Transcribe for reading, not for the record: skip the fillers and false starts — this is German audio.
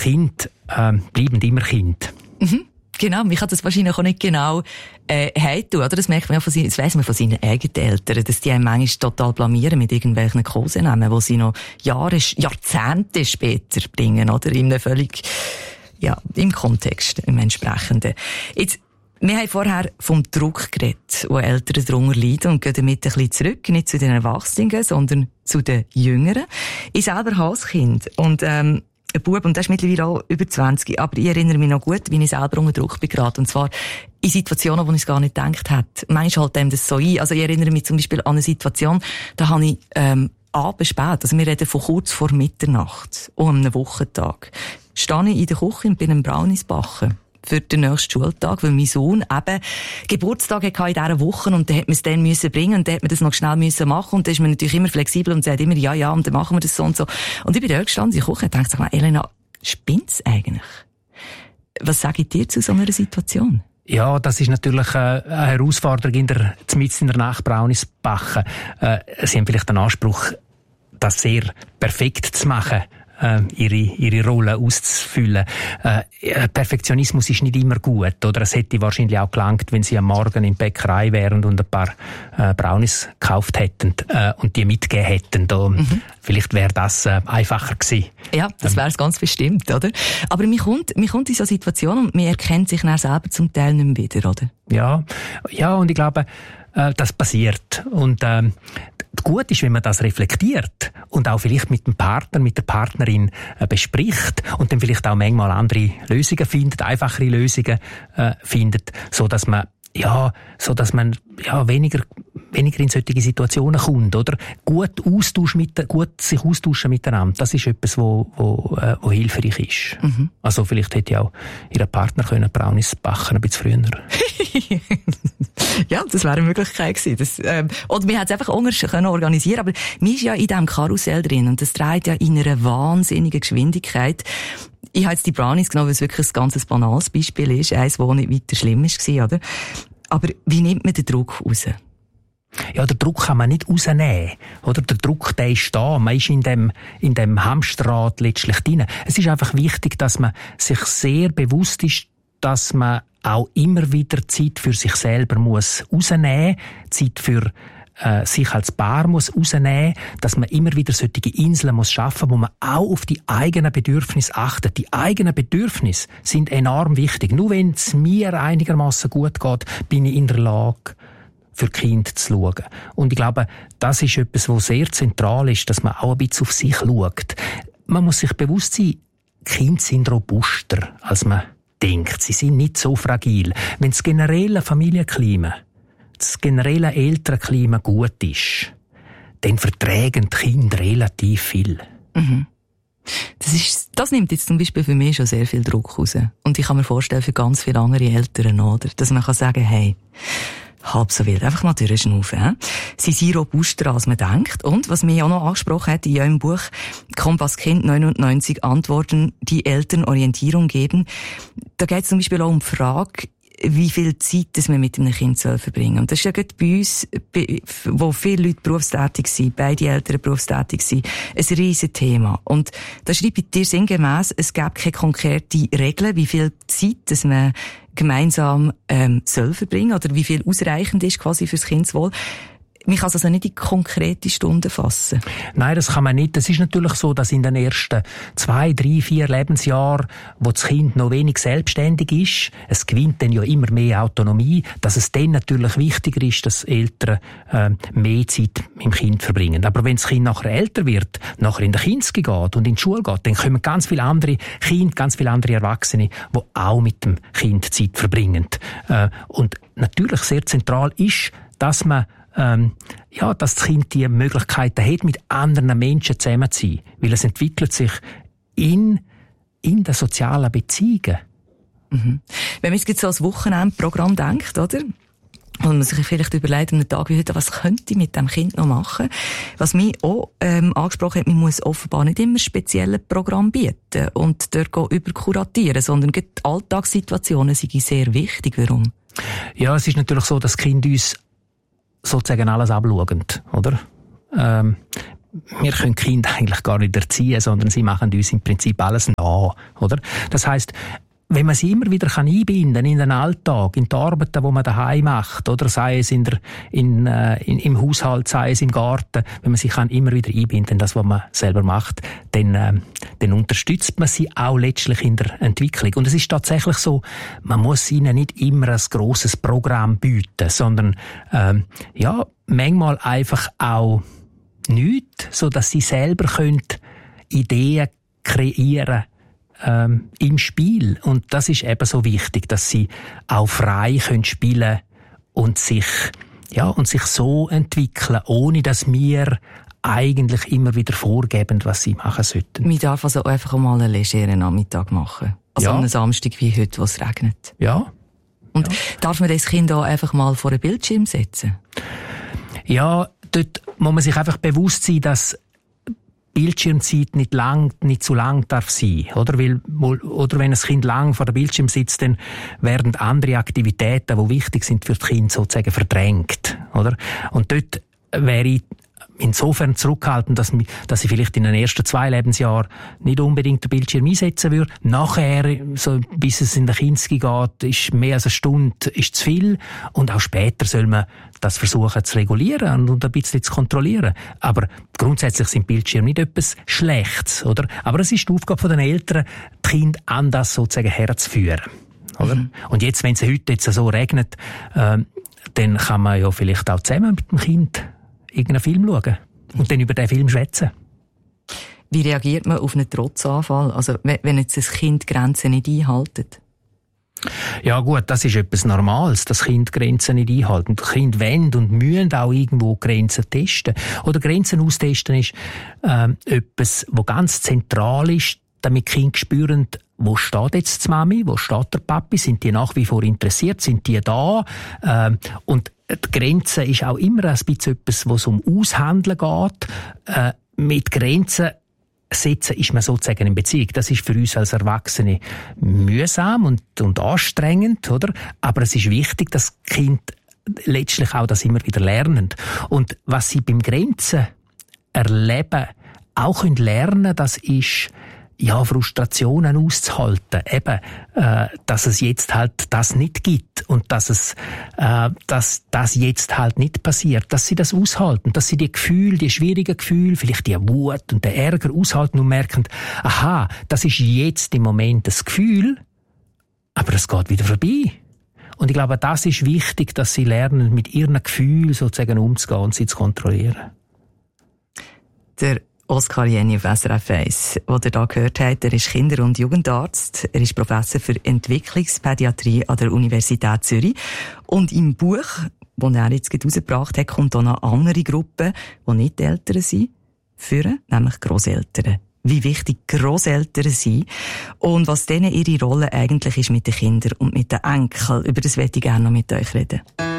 Kind bleiben immer Kind. Mhm. Genau, mich hat das wahrscheinlich auch nicht genau heimtun, oder? Das merkt man ja das weiss man von seinen eigenen Eltern, dass die einen manchmal total blamieren mit irgendwelchen Kosenamen, die sie noch Jahrzehnte später bringen, oder? In einem völlig, im Kontext, im entsprechenden. Jetzt, wir haben vorher vom Druck geredet, wo Eltern darunter leiden, und gehen damit ein bisschen zurück, nicht zu den Erwachsenen, sondern zu den Jüngeren. Ich selber habe ein Kind und ein Bub, und der ist mittlerweile auch über 20, aber ich erinnere mich noch gut, wie ich selber unter Druck bin geraten, und zwar in Situationen, wo ich es gar nicht gedacht hätte. Manchmal halt einem das so ein. Also ich erinnere mich zum Beispiel an eine Situation, da habe ich abends spät, also wir reden von kurz vor Mitternacht, um einen Wochentag, stehe ich in der Küche und bin am Brownies backen für den nächsten Schultag, weil mein Sohn eben Geburtstag hatte in dieser Woche, und dann hat man es dann müssen bringen, und dann hat man das noch schnell müssen machen, und dann ist man natürlich immer flexibel und sagt immer, ja, und dann machen wir das so und so. Und ich bin da gestanden in der Küche und dachte, sag mal, Elena, spinnt's eigentlich? Was sage ich dir zu so einer Situation? Ja, das ist natürlich eine Herausforderung, mitten in der Nacht Brownies backen. Sie haben vielleicht den Anspruch, das sehr perfekt zu machen, ihre Rolle auszufüllen. Perfektionismus ist nicht immer gut, oder? Es hätte wahrscheinlich auch gelangt, wenn sie am Morgen in der Bäckerei wären und ein paar Brownies gekauft hätten und die mitgegeben hätten. Vielleicht wäre das einfacher gewesen. Ja, das wäre es ganz bestimmt, oder? Aber man kommt in so Situationen und man erkennt sich dann selber zum Teil nicht mehr wieder, oder? Ja, und ich glaube, das passiert. Und gut ist, wenn man das reflektiert und auch vielleicht mit dem Partner, mit der Partnerin bespricht und dann vielleicht auch manchmal andere Lösungen findet, einfachere Lösungen findet, so dass man weniger in solche Situationen kommt, oder? Gut sich austauschen miteinander, das ist etwas, wo hilfreich ist. Mhm. Also vielleicht hätte ja auch ihr Partner können Brownies backen, ein bisschen früher. Ja, das wäre eine Möglichkeit gewesen. Oder wir hätten es einfach anders organisieren, aber man ist ja in diesem Karussell drin, und das dreht ja in einer wahnsinnigen Geschwindigkeit. Ich habe jetzt die Brownies genommen, weil es wirklich ein ganz banales Beispiel ist, eins, das nicht weiter schlimm war, oder? Aber wie nimmt man den Druck raus? Ja, den Druck kann man nicht rausnehmen, oder? Der Druck, der ist da. Man ist in dem Hamsterrad letztlich drin. Es ist einfach wichtig, dass man sich sehr bewusst ist, dass man auch immer wieder Zeit für sich selber muss rausnehmen, Zeit für sich als Paar muss rausnehmen, dass man immer wieder solche Inseln muss schaffen, wo man auch auf die eigenen Bedürfnisse achtet. Die eigenen Bedürfnisse sind enorm wichtig. Nur wenn es mir einigermaßen gut geht, bin ich in der Lage, für Kinder zu schauen. Und ich glaube, das ist etwas, was sehr zentral ist, dass man auch ein bisschen auf sich schaut. Man muss sich bewusst sein, Kinder sind robuster, als man denkt. Sie sind nicht so fragil. Wenn das generelle Familienklima, das generelle Elternklima gut ist, dann vertragen die Kinder relativ viel. Mhm. Das nimmt jetzt zum Beispiel für mich schon sehr viel Druck raus. Und ich kann mir vorstellen, für ganz viele andere Eltern, oder? Dass man kann sagen, hey, halb so wild, einfach mal durchschnaufen. Sie sind robuster, als man denkt. Und, was mich auch noch angesprochen hat, in Ihrem Buch Kompass Kind 99 Antworten, die Eltern Orientierung geben, da geht es zum Beispiel auch um die Frage, wie viel Zeit das man mit einem Kind verbringen soll. Und das ist ja gerade bei uns, wo viele Leute berufstätig sind, beide Eltern berufstätig sind, ein riesen Thema. Und da schreibe ich dir sinngemäss, es gibt keine konkrete Regeln, wie viel Zeit das man gemeinsam soll verbringen oder wie viel ausreichend ist quasi fürs Kindeswohl. Man kann es also nicht in konkrete Stunden fassen. Nein, das kann man nicht. Es ist natürlich so, dass in den ersten 2, 3, 4 Lebensjahren, wo das Kind noch wenig selbstständig ist, es gewinnt dann ja immer mehr Autonomie, dass es dann natürlich wichtiger ist, dass Eltern mehr Zeit mit dem Kind verbringen. Aber wenn das Kind nachher älter wird, nachher in die Kinski geht und in die Schule geht, dann kommen ganz viele andere Kinder, ganz viele andere Erwachsene, die auch mit dem Kind Zeit verbringen. Und natürlich sehr zentral ist, dass man dass das Kind die Möglichkeiten hat, mit anderen Menschen zusammen zu sein. Weil es entwickelt sich in den sozialen Beziehungen. Mhm. Wenn man jetzt so als Wochenendprogramm denkt, oder? Und man sich vielleicht überlegt, an einem Tag wie heute, was könnte ich mit dem Kind noch machen? Was mich auch angesprochen hat, man muss offenbar nicht immer spezielle Programm bieten und dort überkuratieren, sondern die Alltagssituationen sind sehr wichtig. Warum? Ja, es ist natürlich so, dass Kinder uns sozusagen alles abschauen, oder? Wir können Kinder eigentlich gar nicht erziehen, sondern sie machen uns im Prinzip alles nach. oder? Das heisst, wenn man sie immer wieder einbinden in den Alltag, in die Arbeiten, die man daheim macht, oder sei es im Haushalt, sei es im Garten, wenn man sie immer wieder einbinden in das, was man selber macht, dann unterstützt man sie auch letztlich in der Entwicklung. Und es ist tatsächlich so, man muss ihnen nicht immer ein grosses Programm bieten, sondern manchmal einfach auch nichts, so dass sie selber Ideen kreieren im Spiel. Und das ist eben so wichtig, dass sie auch frei spielen und sich so entwickeln, ohne dass wir eigentlich immer wieder vorgeben, was sie machen sollten. Man darf also einfach mal einen legeren Nachmittag machen. Also an einem Samstag wie heute, wo es regnet. Ja. Und darf man das Kind auch einfach mal vor einen Bildschirm setzen? Ja, dort muss man sich einfach bewusst sein, dass Bildschirmzeit nicht zu lang darf sein, oder? Oder wenn ein Kind lang vor dem Bildschirm sitzt, dann werden andere Aktivitäten, die wichtig sind für das Kind, sozusagen verdrängt, oder? Und dort wäre ich insofern zurückhaltend, dass ich vielleicht in den ersten 2 Lebensjahren nicht unbedingt den Bildschirm einsetzen würde. Nachher, so bis es in der Kinski geht, ist mehr als eine Stunde ist zu viel. Und auch später soll man das versuchen zu regulieren und ein bisschen zu kontrollieren. Aber grundsätzlich sind Bildschirme nicht etwas Schlechtes, oder? Aber es ist die Aufgabe der Eltern, die Kinder an das sozusagen herzuführen, oder? Mhm. Und jetzt, wenn es heute jetzt so regnet, dann kann man ja vielleicht auch zusammen mit dem Kind irgendeinen Film schauen und dann über den Film schwätzen. Wie reagiert man auf einen Trotzanfall? Also, wenn jetzt das Kind Grenzen nicht einhält? Ja gut, das ist etwas Normales, dass Kinder Grenzen nicht einhalten. Die Kinder wollen und müssen auch irgendwo Grenzen testen. Oder Grenzen austesten ist etwas, was ganz zentral ist, damit die Kinder spüren, wo steht jetzt die Mami, wo steht der Papi, sind die nach wie vor interessiert, sind die da? Und die Grenze ist auch immer ein bisschen etwas, wo es um Aushandeln geht. Mit Grenzen setzen ist man sozusagen in Beziehung. Das ist für uns als Erwachsene mühsam und anstrengend, oder? Aber es ist wichtig, dass die Kinder letztlich auch das immer wieder lernen. Und was sie beim Grenzen erleben, auch lernen, das ist Frustrationen auszuhalten. Eben, dass es jetzt halt das nicht gibt und dass das jetzt halt nicht passiert. Dass sie das aushalten, dass sie die Gefühle, die schwierigen Gefühle, vielleicht die Wut und den Ärger aushalten und merken, aha, das ist jetzt im Moment das Gefühl, aber es geht wieder vorbei. Und ich glaube, das ist wichtig, dass sie lernen, mit ihren Gefühlen sozusagen umzugehen und sie zu kontrollieren. Der Oskar Jenny auf SRF 1, den ihr hier gehört habt, er ist Kinder- und Jugendarzt. Er ist Professor für Entwicklungspädiatrie an der Universität Zürich. Und im Buch, das er jetzt herausgebracht hat, kommt auch noch eine andere Gruppe, die nicht die Eltern sind, führen, nämlich Grosseltern. Wie wichtig Grosseltern sind und was denen ihre Rolle eigentlich ist mit den Kindern und mit den Enkeln. Über das möchte ich gerne noch mit euch reden.